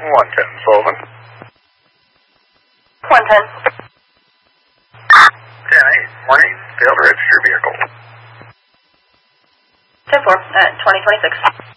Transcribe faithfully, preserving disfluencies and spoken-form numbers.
one ten Sullivan. one ten. ten eight, morning, failed to register vehicle. ten four, uh, twenty twenty-six.